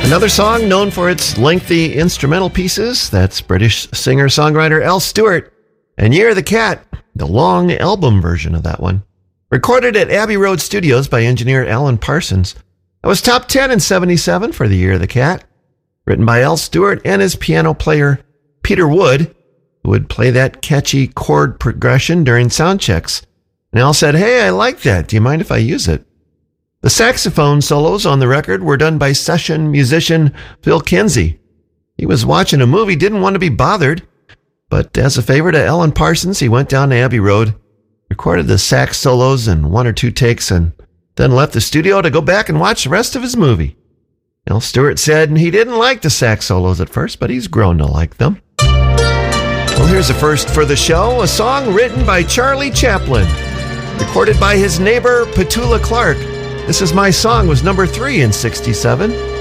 Another song known for its lengthy instrumental pieces, that's British singer-songwriter Al Stewart, and Year of the Cat, the long album version of that one. Recorded at Abbey Road Studios by engineer Alan Parsons. It was top 10 in 77 for the Year of the Cat, written by Al Stewart and his piano player Peter Wood, who would play that catchy chord progression during sound checks. And Al said, "Hey, I like that. Do you mind if I use it?" The saxophone solos on the record were done by session musician Phil Kinsey. He was watching a movie, didn't want to be bothered, but as a favor to Alan Parsons, he went down to Abbey Road, recorded the sax solos in one or two takes, and then left the studio to go back and watch the rest of his movie. Al Stewart said he didn't like the sax solos at first, but he's grown to like them. Well, here's a first for the show, a song written by Charlie Chaplin, recorded by his neighbor Petula Clark. This Is My Song was number 3 in 67.